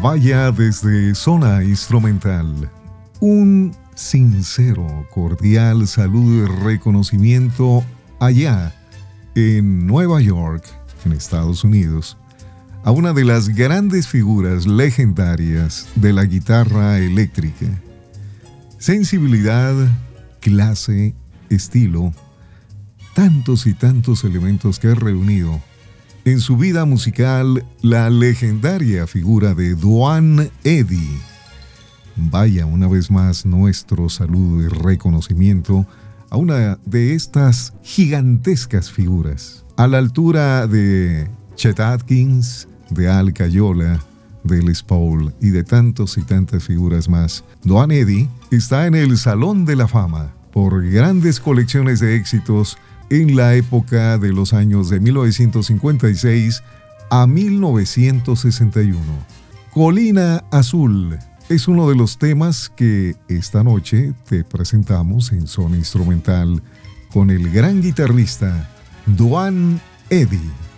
Vaya desde Zona Instrumental. Un sincero, cordial saludo y reconocimiento allá en Nueva York, en Estados Unidos, a una de las grandes figuras legendarias de la guitarra eléctrica. Sensibilidad, clase, estilo, tantos y tantos elementos que ha reunido en su vida musical la legendaria figura de Duane Eddy. Vaya una vez más nuestro saludo y reconocimiento a una de estas gigantescas figuras, a la altura de Chet Atkins, de Al Cayola, de Les Paul y de tantos y tantas figuras más. Duane Eddy está en el Salón de la Fama por grandes colecciones de éxitos en la época de los años de 1956 a 1961. Colina Azul es uno de los temas que esta noche te presentamos en Zona Instrumental con el gran guitarrista Duane Eddy.